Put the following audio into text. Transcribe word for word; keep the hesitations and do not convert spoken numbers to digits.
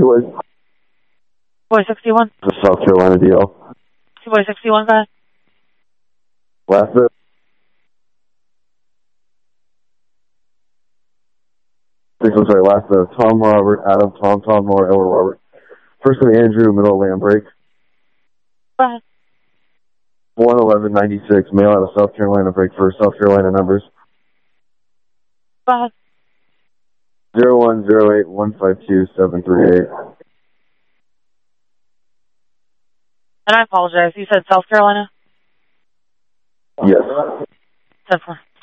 was. Boy sixty-one. The South Carolina deal. Boy sixty-one, guys. Last bit. This was sorry, last bit. Tom Robert, Adam, Tom, Tom, Moore, Edward Robert. First name Andrew, middle land break. Go ahead. one eleven ninety-six, mail out of South Carolina break for South Carolina numbers. Go ahead. zero one zero eight one five two seven three eight. And I apologize. You said South Carolina? Yes. ten four.